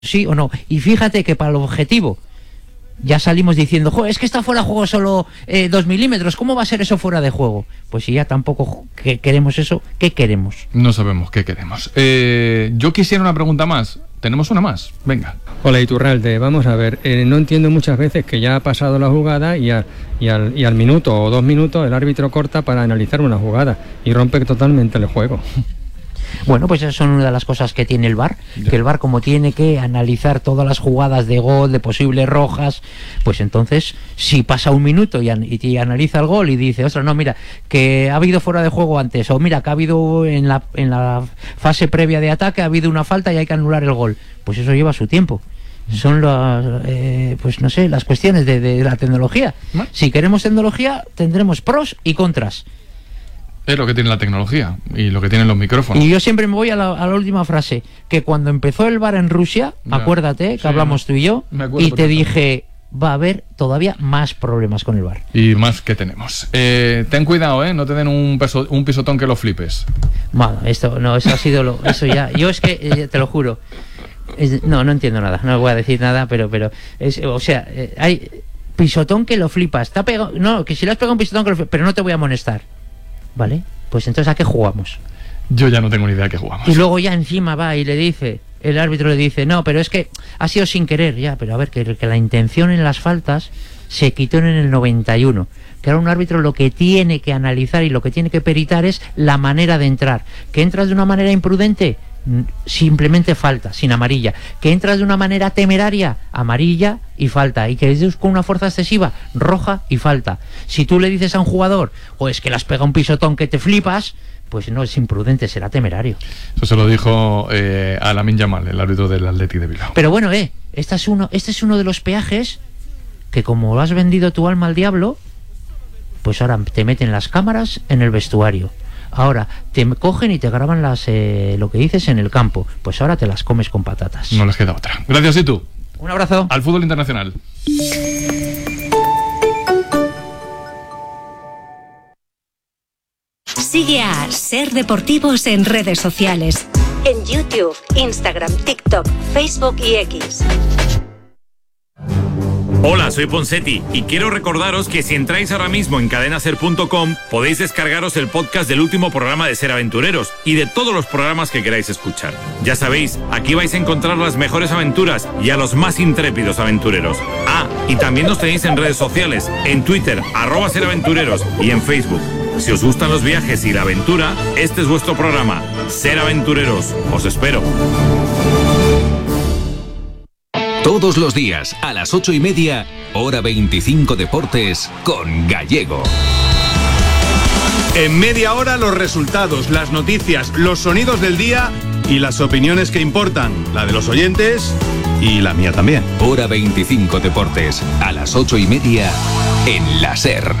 sí o no. Y fíjate que para el objetivo ya salimos diciendo, es que está fuera de juego solo 2 milímetros, ¿cómo va a ser eso fuera de juego? Pues si ya tampoco queremos eso, ¿qué queremos? No sabemos qué queremos. Yo quisiera una pregunta más. Tenemos una más, venga. Hola Iturralde, vamos a ver, no entiendo muchas veces que ya ha pasado la jugada y al minuto o 2 minutos el árbitro corta para analizar una jugada y rompe totalmente el juego. Bueno, pues esas son una de las cosas que tiene el VAR, que el VAR, como tiene que analizar todas las jugadas de gol, de posibles rojas, pues entonces si pasa 1 minuto y analiza el gol y dice, ostras, no, mira, que ha habido fuera de juego antes, o mira, que ha habido en la fase previa de ataque ha habido una falta y hay que anular el gol, pues eso lleva su tiempo. Son pues no sé, las cuestiones de la tecnología. Si queremos tecnología, tendremos pros y contras. Es lo que tiene la tecnología y lo que tienen los micrófonos. Y yo siempre me voy a la última frase, que cuando empezó el VAR en Rusia, acuérdate que hablamos tú y yo, y te dije, va a haber todavía más problemas con el VAR. Y más que tenemos. Ten cuidado, no te den un pisotón que lo flipes. Bueno, eso ha sido eso ya. Yo es que, te lo juro, no entiendo nada, no voy a decir nada, pero hay pisotón que lo flipas. Que si le has pegado un pisotón que lo flipas, pero no te voy a amonestar. ¿Vale? Pues entonces ¿a qué jugamos? Yo ya no tengo ni idea a qué jugamos. Y luego ya encima va y le dice, el árbitro le dice, no, pero es que ha sido sin querer, ya, pero a ver, que la intención en las faltas se quitó en el 91. Que ahora un árbitro lo que tiene que analizar y lo que tiene que peritar es la manera de entrar. Que entras de una manera imprudente, simplemente falta, sin amarilla. Que entras de una manera temeraria, amarilla y falta. Y que es con una fuerza excesiva, roja y falta. Si tú le dices a un jugador, es que le has pegado un pisotón que te flipas, pues no es imprudente, será temerario. Eso se lo dijo a Lamine Yamal, el árbitro del Athletic de Bilbao. Pero bueno, este es uno de los peajes que, como has vendido tu alma al diablo, pues ahora te meten las cámaras en el vestuario. Ahora te cogen y te graban lo que dices en el campo. Pues ahora te las comes con patatas. No les queda otra. Gracias, Itu. Un abrazo. Al fútbol internacional. Sigue a Ser Deportivos en redes sociales. En YouTube, Instagram, TikTok, Facebook y X. Hola, soy Ponseti y quiero recordaros que si entráis ahora mismo en cadenaser.com podéis descargaros el podcast del último programa de Ser Aventureros y de todos los programas que queráis escuchar. Ya sabéis, aquí vais a encontrar las mejores aventuras y a los más intrépidos aventureros. Y también nos tenéis en redes sociales, en Twitter, @SerAventureros y en Facebook. Si os gustan los viajes y la aventura, este es vuestro programa, Ser Aventureros. Os espero. Todos los días, a las 8:30, hora 25 Deportes, con Gallego. En media hora, los resultados, las noticias, los sonidos del día y las opiniones que importan, la de los oyentes y la mía también. Hora 25 Deportes, a las 8:30, en la SER.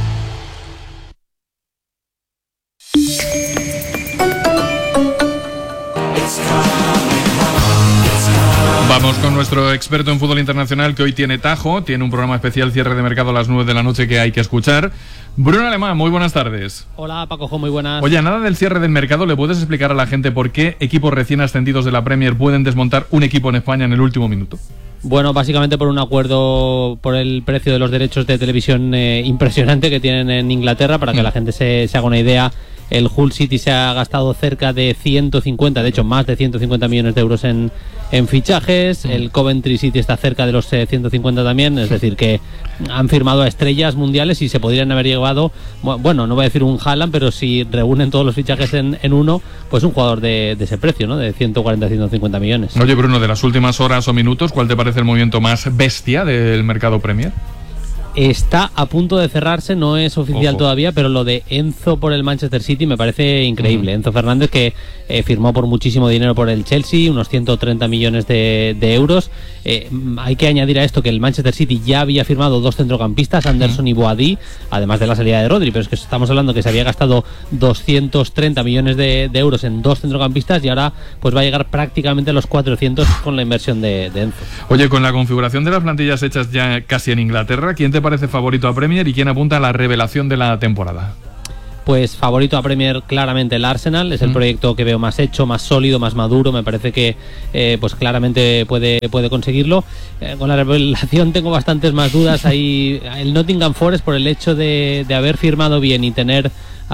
Vamos con nuestro experto en fútbol internacional, que hoy tiene tajo, tiene un programa especial, cierre de mercado a las 9 de la noche, que hay que escuchar. Bruno Alemán, muy buenas tardes. Hola, Pacojo, muy buenas. Oye, nada del cierre del mercado, ¿le puedes explicar a la gente por qué equipos recién ascendidos de la Premier pueden desmontar un equipo en España en el último minuto? Bueno, básicamente por un acuerdo por el precio de los derechos de televisión impresionante que tienen en Inglaterra. Para que la gente se haga una idea, el Hull City se ha gastado cerca de 150, de hecho más de 150 millones de euros en fichajes. El Coventry City está cerca de los 150 también, es decir, que han firmado a estrellas mundiales y se podrían haber llevado, bueno, no voy a decir un Haaland, pero si reúnen todos los fichajes en uno, pues un jugador de ese precio, ¿no? De 140, 150 millones. Oye, Bruno, de las últimas horas o minutos, ¿cuál te parece el movimiento más bestia del mercado Premier? Está a punto de cerrarse, no es oficial todavía, pero lo de Enzo por el Manchester City me parece increíble. Enzo Fernández, que firmó por muchísimo dinero por el Chelsea, unos 130 millones de euros. Hay que añadir a esto que el Manchester City ya había firmado 2 centrocampistas, Anderson y Boadí, además de la salida de Rodri, pero es que estamos hablando que se había gastado 230 millones de euros en 2 centrocampistas y ahora pues va a llegar prácticamente a los 400 con la inversión de Enzo. Oye, con la configuración de las plantillas hechas ya casi en Inglaterra, ¿quién te parece favorito a Premier y quién apunta a la revelación de la temporada? pues favorito a Premier claramente el Arsenal, es el proyecto que veo más hecho, más sólido, más maduro, me parece que pues claramente puede conseguirlo. Con la revelación tengo bastantes más dudas ahí, el Nottingham Forest, por el hecho de haber firmado bien y tener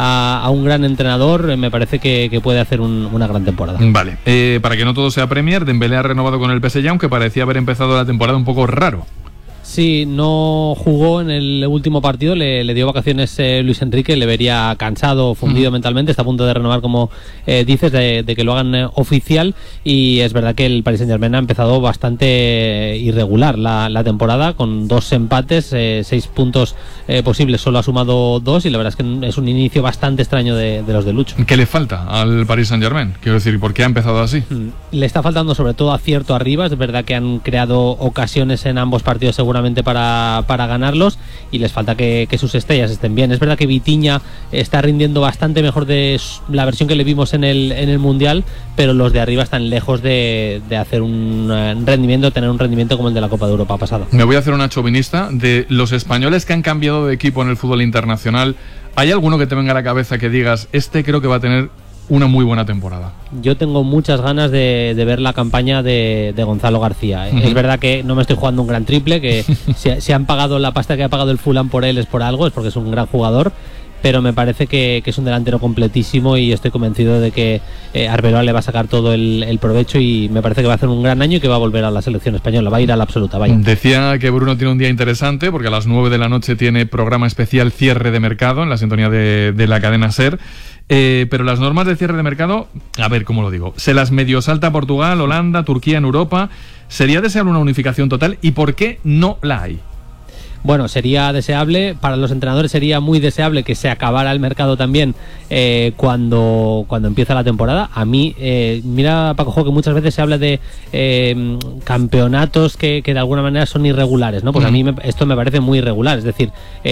a un gran entrenador, me parece que puede hacer una gran temporada. Vale, para que no todo sea Premier, Dembélé ha renovado con el PSG, aunque parecía haber empezado la temporada un poco raro. Sí, no jugó en el último partido, le dio vacaciones Luis Enrique, le vería cansado, fundido mentalmente, está a punto de renovar, como dices, de que lo hagan oficial, y es verdad que el Paris Saint-Germain ha empezado bastante irregular la temporada, con 2 empates, 6 puntos posibles, solo ha sumado 2, y la verdad es que es un inicio bastante extraño de los de Lucho. ¿Qué le falta al Paris Saint-Germain? Quiero decir, ¿por qué ha empezado así? Le está faltando sobre todo acierto arriba, es verdad que han creado ocasiones en ambos partidos seguramente para ganarlos, y les falta que sus estrellas estén bien. Es verdad que Vitinha está rindiendo bastante mejor de la versión que le vimos en el Mundial, pero los de arriba están lejos de hacer un rendimiento, tener un rendimiento como el de la Copa de Europa pasada. Me voy a hacer una chauvinista. De los españoles que han cambiado de equipo en el fútbol internacional, ¿hay alguno que te venga a la cabeza que digas, este creo que va a tener una muy buena temporada? Yo tengo muchas ganas de ver la campaña de Gonzalo García. Es verdad que no me estoy jugando un gran triple, que si han pagado la pasta que ha pagado el Fulham por él es por algo, es porque es un gran jugador, pero me parece que es un delantero completísimo, y estoy convencido de que Arbeloa le va a sacar todo el provecho, y me parece que va a hacer un gran año y que va a volver a la selección española, va a ir a la absoluta. Vaya. Decía que Bruno tiene un día interesante porque a las 9 de la noche tiene programa especial cierre de mercado en la sintonía de la cadena SER. Pero las normas de cierre de mercado, a ver cómo lo digo, se las medio salta Portugal, Holanda, Turquía en Europa. ¿Sería deseable una unificación total? ¿Y por qué no la hay? Bueno, sería deseable, para los entrenadores sería muy deseable que se acabara el mercado también cuando empieza la temporada. A mí, mira, Paco, que muchas veces se habla de campeonatos que de alguna manera son irregulares, ¿no? Pues a mí esto me parece muy irregular. Es decir,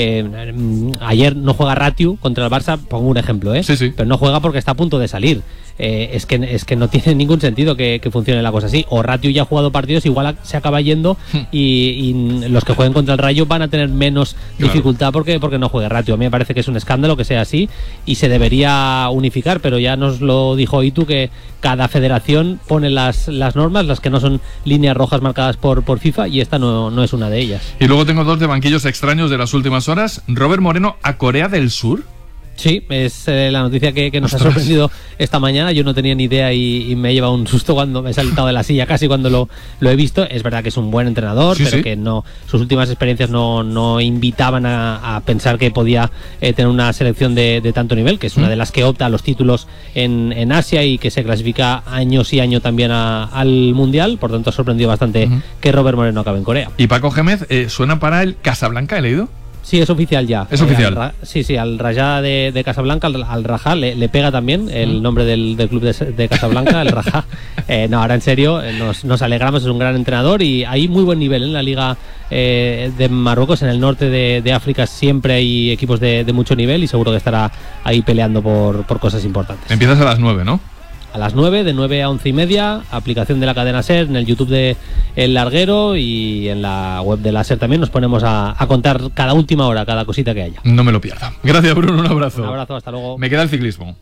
ayer no juega Ratiu contra el Barça, pongo un ejemplo, Sí. Pero no juega porque está a punto de salir. Es que no tiene ningún sentido que funcione la cosa así. O Ratiu ya ha jugado partidos, igual se acaba yendo, y los que jueguen contra el Rayo van a tener menos dificultad porque no juegue Ratiu. A mí me parece que es un escándalo que sea así, y se debería unificar, pero ya nos lo dijo Itu, que cada federación pone las normas, las que no son líneas rojas marcadas por FIFA, y esta no es una de ellas. Y luego tengo 2 de banquillos extraños de las últimas horas. Robert Moreno a Corea del Sur. Sí, es la noticia que nos ha sorprendido esta mañana. Yo no tenía ni idea y me he llevado un susto cuando me he saltado de la silla casi cuando lo he visto. Es verdad que es un buen entrenador, pero que no, sus últimas experiencias no invitaban a pensar que podía tener una selección de tanto nivel, que es una de las que opta a los títulos en Asia y que se clasifica año sí año también al Mundial. Por tanto, ha sorprendido bastante que Robert Moreno acabe en Corea. ¿Y Paco Gémez suena para el Casablanca, he leído? Sí, es oficial ya. Es oficial. Sí, al Rajá de Casablanca, al Rajá, le pega también el nombre del club de Casablanca, el Rajá. No, ahora en serio, nos alegramos, es un gran entrenador, y hay muy buen nivel en la Liga de Marruecos. En el norte de África siempre hay equipos de mucho nivel, y seguro que estará ahí peleando por cosas importantes. Empiezas a las 9, ¿no? A las 9, de 9 a 11 y media, aplicación de la cadena SER, en el YouTube de El Larguero, y en la web de la SER también nos ponemos a contar cada última hora, cada cosita que haya. No me lo pierda. Gracias, Bruno, un abrazo. Un abrazo, hasta luego. Me queda el ciclismo.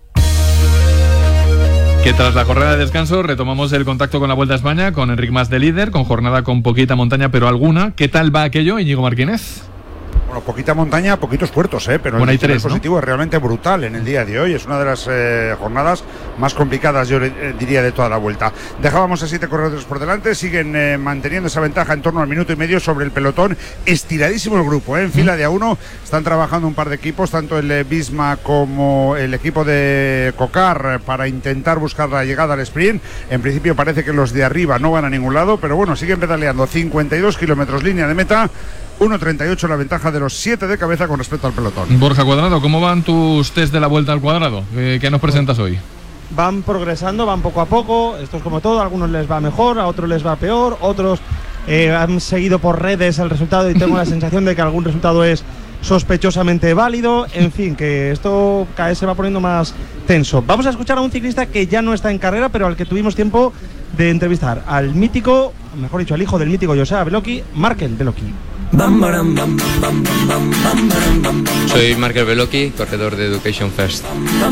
Que tras la jornada de descanso retomamos el contacto con la Vuelta a España, con Enric Mas de líder, con jornada con poquita montaña, pero alguna. ¿Qué tal va aquello, Íñigo Martínez? Bueno, poquita montaña, poquitos puertos, pero bueno, el positivo es realmente brutal en el día de hoy. Es una de las jornadas más complicadas, yo diría, de toda la Vuelta. Dejábamos a 7 corredores por delante, siguen manteniendo esa ventaja en torno al minuto y medio sobre el pelotón. Estiradísimo el grupo, en fila de A1. Están trabajando un par de equipos, tanto el Visma como el equipo de Cocar, para intentar buscar la llegada al sprint. En principio parece que los de arriba no van a ningún lado, pero bueno, siguen pedaleando. 52 kilómetros línea de meta. 1.38 la ventaja de los 7 de cabeza con respecto al pelotón. Borja Cuadrado, ¿cómo van tus test de la Vuelta al Cuadrado? ¿Qué nos presentas hoy? Van progresando, van poco a poco. Esto es como todo, a algunos les va mejor, a otros les va peor, otros han seguido por redes el resultado y tengo la sensación de que algún resultado es sospechosamente válido. En fin, que esto cada vez se va poniendo más tenso. Vamos a escuchar a un ciclista que ya no está en carrera, pero al que tuvimos tiempo de entrevistar, al mítico, mejor dicho, al hijo del mítico Joseba Beloki, Markel Beloki. Soy Markel Beloki, corredor de Education First.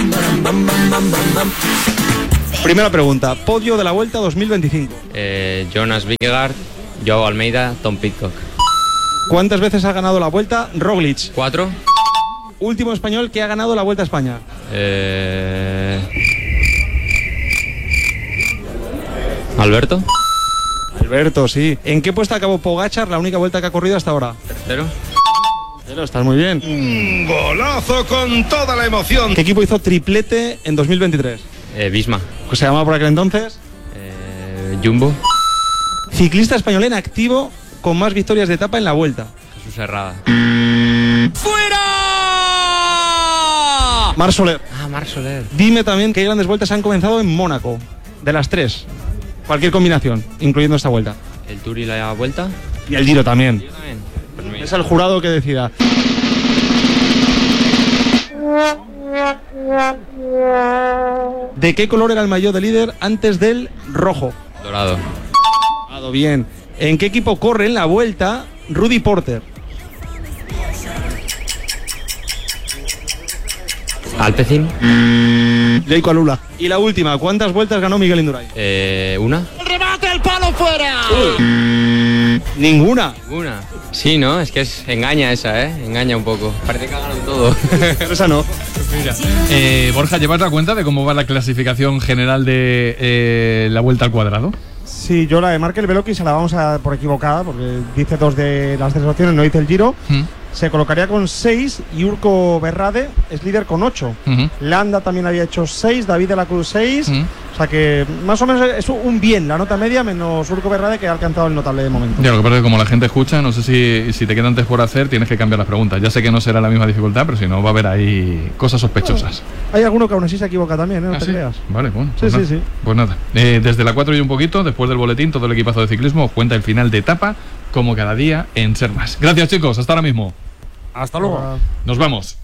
Primera pregunta, podio de la Vuelta 2025. Jonas Vingegaard, Joao Almeida, Tom Pidcock. ¿Cuántas veces ha ganado la Vuelta Roglic? 4. Último español que ha ganado la Vuelta a España. Alberto. Alberto, sí. ¿En qué puesto acabó Pogačar, la única vuelta que ha corrido hasta ahora? Tercero. Pero estás muy bien. Un golazo con toda la emoción. ¿Qué equipo hizo triplete en 2023? Visma. ¿Se llamaba por aquel entonces? Jumbo. Ciclista español en activo con más victorias de etapa en la Vuelta. Jesús Herrada. ¡Fuera! Marc Soler. Marc Soler. Dime también qué grandes vueltas han comenzado en Mónaco. De las 3. Cualquier combinación, incluyendo esta vuelta. El Tour y la Vuelta. Y el Giro también. Yo también. Pues es el jurado que decida. ¿De qué color era el maillot de líder antes del rojo? Dorado. Dorado, bien. ¿En qué equipo corre en la Vuelta Rudy Porter? Alpecin. Jayco Alula. Y la última, ¿cuántas vueltas ganó Miguel Indurain? Una. ¡El remate, el palo fuera! Ninguna. Ninguna. Sí, ¿no? Es que engaña esa, ¿eh? Engaña un poco. Parece que ha ganado todo. Pero esa no. Mira. Borja, ¿llevas la cuenta de cómo va la clasificación general de la Vuelta al Cuadrado? Sí, yo la de Markel Beloki se la vamos a dar por equivocada, porque dice 2 de las 3 opciones, no dice el Giro. Se colocaría con 6 y Urco Berrade es líder con 8. Landa también había hecho 6, David de la Cruz 6. O sea que más o menos es un bien la nota media, menos Urco Berrade, que ha alcanzado el notable de momento. Ya, lo que pasa es que como la gente escucha, no sé si te quedan antes por hacer, tienes que cambiar las preguntas. Ya sé que no será la misma dificultad, pero si no va a haber ahí cosas sospechosas. Hay alguno que aún así se equivoca también, ¿eh? No te creas. Vale, bueno. Sí, Pues sí, nada. sí. Pues nada. Desde la 4 y un poquito, después del boletín, todo el equipazo de ciclismo os cuenta el final de etapa, como cada día en Ser Más. Gracias, chicos. Hasta ahora mismo. Hasta luego. Nos vamos.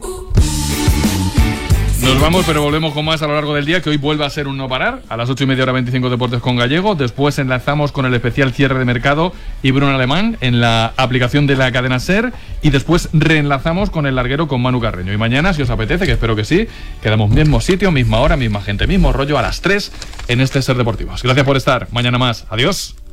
Nos vamos, pero volvemos con más a lo largo del día, que hoy vuelve a ser un no parar. A las 8:30 hora 25 Deportes con Gallego. Después enlazamos con el especial cierre de mercado y Bruno Alemán en la aplicación de la cadena SER. Y después reenlazamos con el larguero con Manu Carreño. Y mañana, si os apetece, que espero que sí, quedamos mismo sitio, misma hora, misma gente, mismo rollo a las 3 en este SER Deportivos. Gracias por estar. Mañana más. Adiós.